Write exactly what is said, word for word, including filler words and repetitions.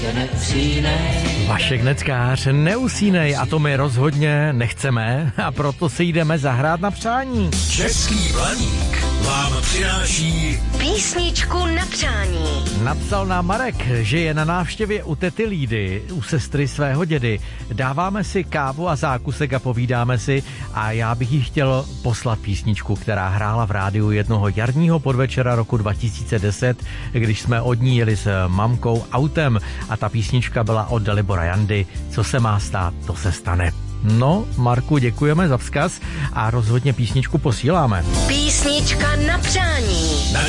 Vašek Neckář, neusínej, a to my rozhodně nechceme, a proto si jdeme zahrát na přání. Český Blaník vám přináší písničku na přání. Napsal nám Marek, že je na návštěvě u tety Lídy, u sestry svého dědy. Dáváme si kávu a zákusek a povídáme si, a já bych jí chtěl poslat písničku, která hrála v rádiu jednoho jarního podvečera roku dva tisíce deset, když jsme od ní jeli s mamkou autem, a ta písnička byla od Dalibora Jandy. Co se má stát, to se stane. No, Marku, děkujeme za vzkaz a rozhodně písničku posíláme. Písnička na přání. na